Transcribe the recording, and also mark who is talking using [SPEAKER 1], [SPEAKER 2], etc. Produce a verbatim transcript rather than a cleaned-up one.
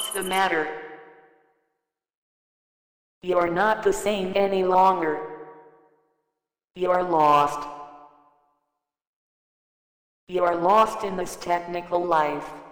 [SPEAKER 1] What's the matter? You're not the same any longer. You're lost. You're lost in this technical life.